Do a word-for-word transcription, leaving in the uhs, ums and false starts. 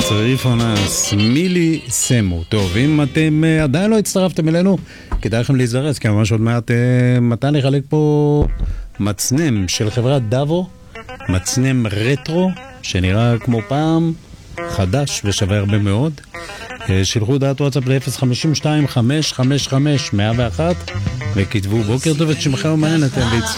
טריפונס, מילי סמו. טוב, אם אתם עדיין לא הצטרפתם אלינו, כדאי לכם להזדרז, כי ממש עוד מעט מתן לחלק פה מצנם של חברת דאבו, מצנם רטרו, שנראה כמו פעם, חדש ושווה הרבה מאוד. שלחו דעת וואטסאפ ל-אפס חמש שתיים חמש חמש חמש מאה ואחת וכתבו בוקר טוב את שמכם ומעניין אתם להצטרף.